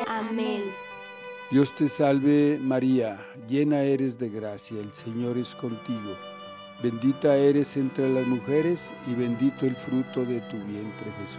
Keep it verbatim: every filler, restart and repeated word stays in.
Amén. Dios te salve María, llena eres de gracia, el Señor es contigo. Bendita eres entre las mujeres y bendito el fruto de tu vientre, Jesús.